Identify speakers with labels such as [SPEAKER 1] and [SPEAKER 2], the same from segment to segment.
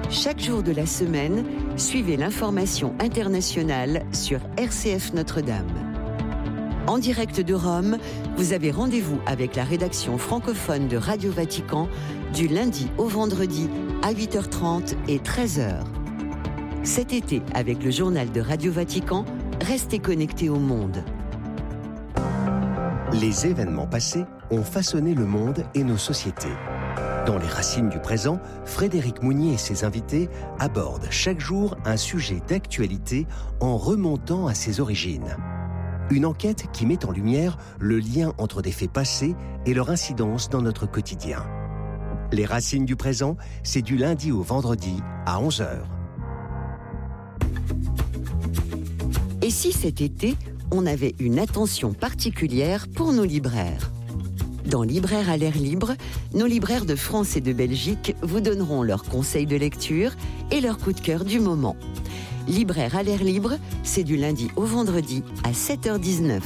[SPEAKER 1] Chaque jour de la semaine, suivez l'information internationale sur RCF Notre-Dame. En direct de Rome, vous avez rendez-vous avec la rédaction francophone de Radio Vatican du lundi au vendredi à 8h30 et 13h. Cet été, avec le journal de Radio Vatican, restez connectés au monde.
[SPEAKER 2] Les événements passés ont façonné le monde et nos sociétés. Dans les racines du présent, Frédéric Mounier et ses invités abordent chaque jour un sujet d'actualité en remontant à ses origines. Une enquête qui met en lumière le lien entre des faits passés et leur incidence dans notre quotidien. Les racines du présent, c'est du lundi au vendredi à 11h.
[SPEAKER 1] Et si cet été, on avait une attention particulière pour nos libraires ? Dans Libraires à l'air libre, nos libraires de France et de Belgique vous donneront leurs conseils de lecture et leurs coups de cœur du moment. Libraires à l'air libre, c'est du lundi au vendredi à 7h19.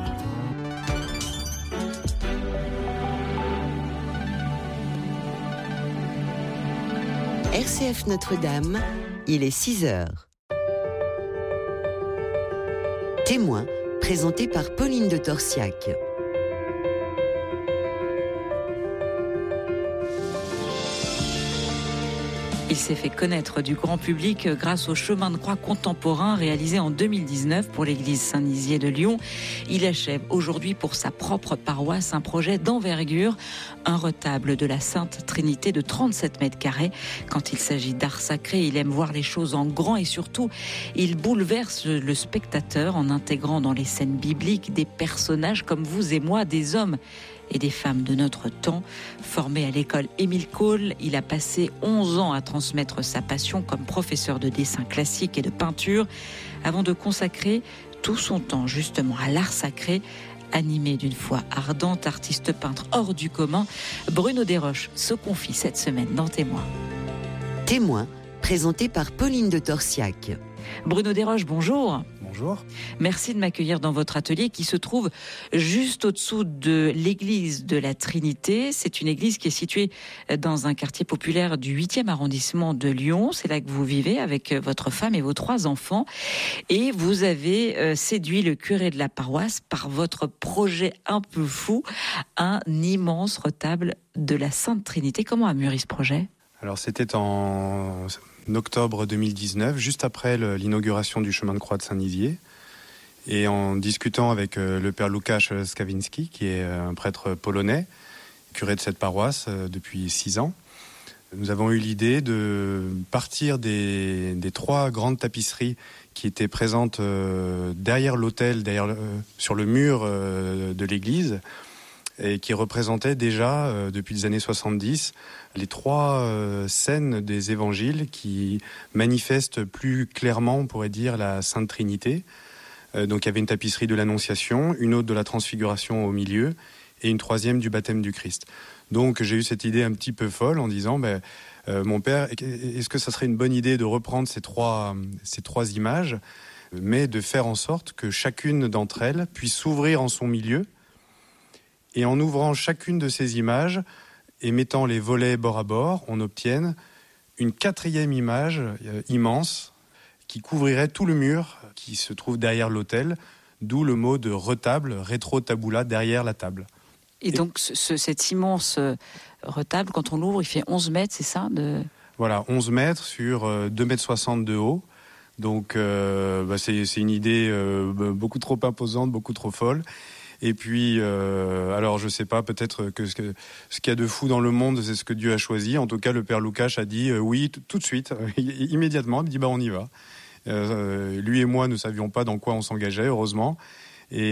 [SPEAKER 1] RCF Notre-Dame, il est 6h. Témoin, présenté par Pauline de Torsiac.
[SPEAKER 3] Il s'est fait connaître du grand public grâce au chemin de croix contemporain réalisé en 2019 pour l'église Saint-Nizier de Lyon. Il achève aujourd'hui pour sa propre paroisse un projet d'envergure, un retable de la Sainte Trinité de 37 mètres carrés. Quand il s'agit d'art sacré, il aime voir les choses en grand et surtout, il bouleverse le spectateur en intégrant dans les scènes bibliques des personnages comme vous et moi, des hommes et des femmes de notre temps. Formé à l'école Émile Cole, il a passé 11 ans à transmettre sa passion comme professeur de dessin classique et de peinture, avant de consacrer tout son temps justement à l'art sacré. Animé d'une foi ardente, artiste peintre hors du commun, Bruno Desroches se confie cette semaine dans Témoin.
[SPEAKER 1] Témoin, présenté par Pauline de Torsiac.
[SPEAKER 3] Bruno Desroches, bonjour.
[SPEAKER 4] Bonjour.
[SPEAKER 3] Merci de m'accueillir dans votre atelier qui se trouve juste au-dessous de l'église de la Trinité. C'est une église qui est située dans un quartier populaire du 8e arrondissement de Lyon. C'est là que vous vivez avec votre femme et vos 3 enfants. Et vous avez séduit le curé de la paroisse par votre projet un peu fou, un immense retable de la Sainte Trinité. Comment a mûri ce projet ?
[SPEAKER 4] Alors c'était en octobre 2019, juste après l'inauguration du chemin de croix de Saint-Nizier. Et en discutant avec le père Łukasz Skawinski, qui est un prêtre polonais, curé de cette paroisse depuis 6 ans, nous avons eu l'idée de partir des 3 grandes tapisseries qui étaient présentes derrière l'autel, sur le mur de l'église, et qui représentaient déjà, depuis les années 70, les 3 scènes des évangiles qui manifestent plus clairement, on pourrait dire, la Sainte Trinité. Donc il y avait une tapisserie de l'Annonciation, une autre de la Transfiguration au milieu, et une 3e du baptême du Christ. Donc j'ai eu cette idée un petit peu folle en disant, mon père, est-ce que ça serait une bonne idée de reprendre ces trois images, mais de faire en sorte que chacune d'entre elles puisse s'ouvrir en son milieu, et en ouvrant chacune de ces images et mettant les volets bord à bord, on obtienne une 4e image immense qui couvrirait tout le mur qui se trouve derrière l'autel, d'où le mot de retable, rétro-tabula, derrière la table.
[SPEAKER 3] Et donc cet immense retable, quand on l'ouvre, il fait 11 mètres, c'est ça
[SPEAKER 4] Voilà, 11 mètres sur 2,60 m de haut. Donc c'est une idée beaucoup trop imposante, beaucoup trop folle. Et puis, alors je sais pas, peut-être que ce qu'il y a de fou dans le monde, c'est ce que Dieu a choisi. En tout cas, le père Łukasz a dit oui, tout de suite, immédiatement. Il me dit on y va. Lui et moi ne savions pas dans quoi on s'engageait, heureusement. Et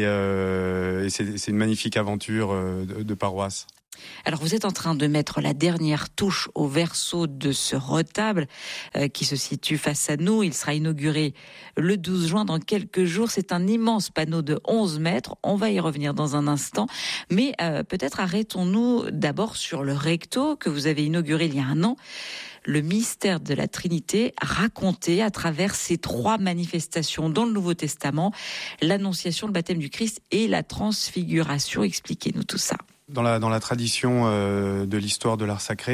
[SPEAKER 4] c'est une magnifique aventure de paroisse.
[SPEAKER 3] Alors vous êtes en train de mettre la dernière touche au verso de ce retable qui se situe face à nous. Il sera inauguré le 12 juin dans quelques jours. C'est un immense panneau de 11 mètres. On va y revenir dans un instant. Mais peut-être arrêtons-nous d'abord sur le recto que vous avez inauguré il y a 1 an. Le mystère de la Trinité raconté à travers ces 3 manifestations dans le Nouveau Testament, l'Annonciation, le baptême du Christ et la Transfiguration. Expliquez-nous tout ça.
[SPEAKER 4] Dans la tradition de l'histoire de l'art sacré,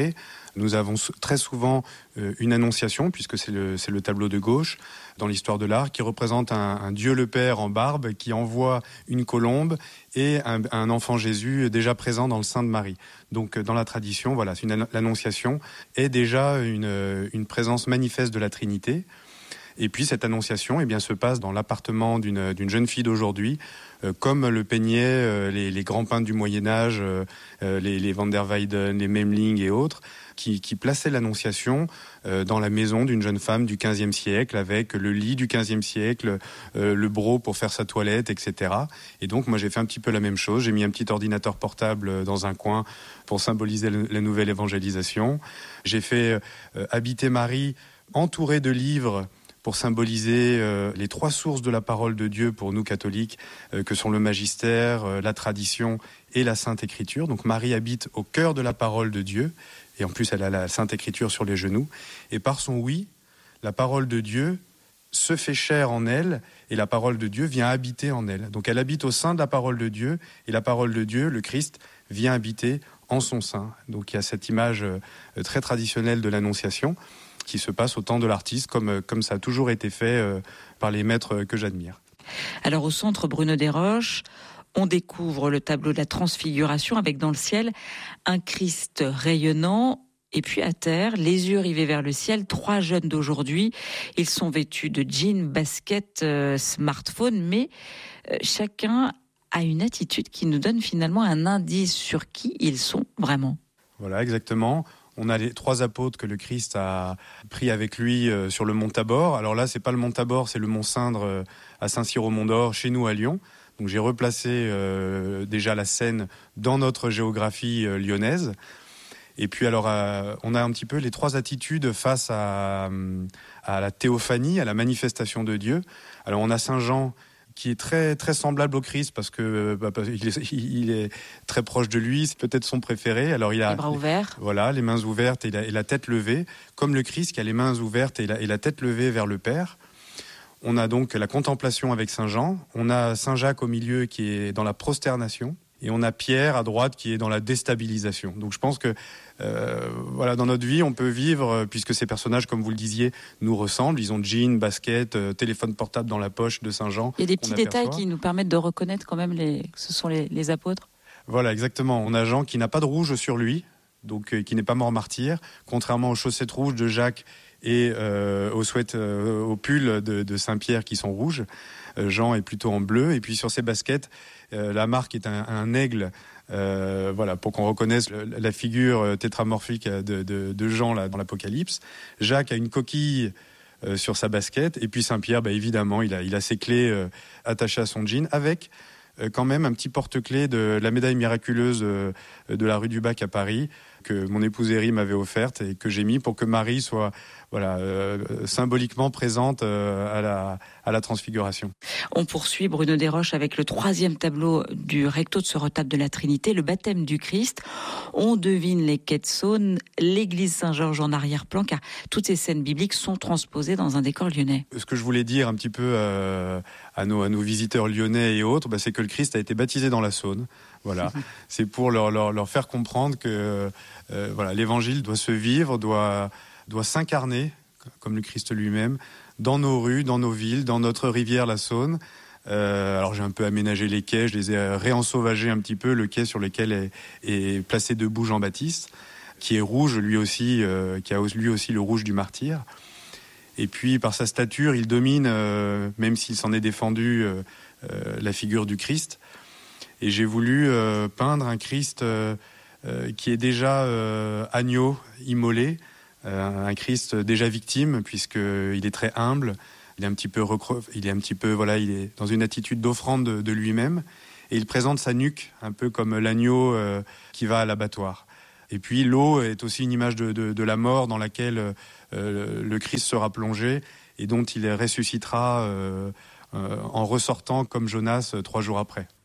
[SPEAKER 4] Nous avons très souvent une annonciation, puisque c'est le tableau de gauche dans l'histoire de l'art, qui représente un Dieu le Père en barbe qui envoie une colombe et un enfant Jésus déjà présent dans le sein de Marie. Donc dans la tradition, voilà, l'annonciation est déjà une présence manifeste de la Trinité. Et puis cette annonciation se passe dans l'appartement d'une jeune fille d'aujourd'hui, comme le peignaient les grands peintres du Moyen-Âge, les Van der Weyden, les Memling et autres, qui plaçaient l'annonciation dans la maison d'une jeune femme du XVe siècle, avec le lit du XVe siècle, le broc pour faire sa toilette, etc. Et donc moi j'ai fait un petit peu la même chose, j'ai mis un petit ordinateur portable dans un coin pour symboliser la nouvelle évangélisation. J'ai fait habiter Marie entourée de livres pour symboliser les 3 sources de la parole de Dieu pour nous catholiques, que sont le magistère, la tradition et la Sainte Écriture. Donc Marie habite au cœur de la parole de Dieu, et en plus elle a la Sainte Écriture sur les genoux. Et par son oui, la parole de Dieu se fait chair en elle, et la parole de Dieu vient habiter en elle. Donc elle habite au sein de la parole de Dieu, et la parole de Dieu, le Christ, vient habiter en son sein. Donc il y a cette image très traditionnelle de l'Annonciation, qui se passe au temps de l'artiste, comme ça a toujours été fait par les maîtres que j'admire.
[SPEAKER 3] Alors au centre Bruno Desroches, on découvre le tableau de la Transfiguration avec dans le ciel un Christ rayonnant. Et puis à terre, les yeux rivés vers le ciel, 3 jeunes d'aujourd'hui. Ils sont vêtus de jeans, baskets, smartphone, mais chacun a une attitude qui nous donne finalement un indice sur qui ils sont vraiment.
[SPEAKER 4] Voilà, exactement. On a les 3 apôtres que le Christ a pris avec lui sur le mont Tabor. Alors là, c'est pas le mont Tabor, c'est le mont Cindre à Saint-Cyr-au-Mont-d'Or, chez nous à Lyon. Donc j'ai replacé déjà la scène dans notre géographie lyonnaise. Et puis alors, on a un petit peu les 3 attitudes face à la théophanie, à la manifestation de Dieu. Alors on a Saint Jean, qui est très, très semblable au Christ parce que il est très proche de lui, c'est peut-être son préféré. Alors il a
[SPEAKER 3] les bras ouverts.
[SPEAKER 4] Voilà, les mains ouvertes et la tête levée, comme le Christ qui a les mains ouvertes et la tête levée vers le Père. On a donc la contemplation avec Saint Jean, on a Saint Jacques au milieu qui est dans la prosternation, et on a Pierre à droite qui est dans la déstabilisation. Donc je pense que dans notre vie, on peut vivre, puisque ces personnages, comme vous le disiez, nous ressemblent. Ils ont jeans, basket, téléphone portable dans la poche de Saint Jean.
[SPEAKER 3] Il y a des petits détails qui nous permettent de reconnaître quand même que ce sont les apôtres.
[SPEAKER 4] Voilà, exactement. On a Jean qui n'a pas de rouge sur lui, donc qui n'est pas mort martyr, contrairement aux chaussettes rouges de Jacques et au pull de Saint-Pierre qui sont rouges. Jean est plutôt en bleu, et puis sur ses baskets, la marque est un aigle, pour qu'on reconnaisse la figure tétramorphique de Jean là, dans l'Apocalypse. Jacques a une coquille sur sa basket, et puis Saint-Pierre, évidemment, il a ses clés attachées à son jean, avec quand même un petit porte-clés de la médaille miraculeuse de la rue du Bac à Paris, que mon épouse Héry m'avait offerte et que j'ai mis pour que Marie soit symboliquement présente à la Transfiguration.
[SPEAKER 3] On poursuit Bruno Desroches avec le 3e tableau du recto de ce retable de la Trinité, le baptême du Christ. On devine les quais de Saône, l'église Saint-Georges en arrière-plan, car toutes ces scènes bibliques sont transposées dans un décor lyonnais.
[SPEAKER 4] Ce que je voulais dire un petit peu à nos visiteurs lyonnais et autres, c'est que le Christ a été baptisé dans la Saône. Voilà, c'est pour leur faire comprendre que l'évangile doit se vivre, doit s'incarner, comme le Christ lui-même, dans nos rues, dans nos villes, dans notre rivière, la Saône. Alors j'ai un peu aménagé les quais, je les ai réensauvagés un petit peu, le quai sur lequel est placé debout Jean-Baptiste, qui est rouge lui aussi, qui a lui aussi le rouge du martyr. Et puis par sa stature, il domine, même s'il s'en est défendu, la figure du Christ. Et j'ai voulu peindre un Christ qui est déjà agneau, immolé, un Christ déjà victime, puisqu'il est très humble, il est un petit peu il est dans une attitude d'offrande de lui-même, et il présente sa nuque, un peu comme l'agneau qui va à l'abattoir. Et puis l'eau est aussi une image de la mort dans laquelle le Christ sera plongé, et dont il ressuscitera en ressortant comme Jonas 3 jours après.